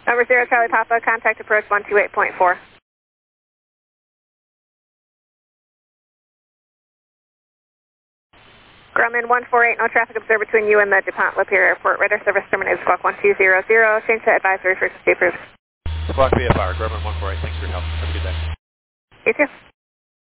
Number 0 Charlie Papa, contact approach 128.4. Grumman 148, no traffic observed between you and the DuPont Lapeer Airport. Radar service terminated squawk 1200. Change to advisory for safety approved. Squawk VFR, Grumman 148, thanks for your help. Have a good day. You too.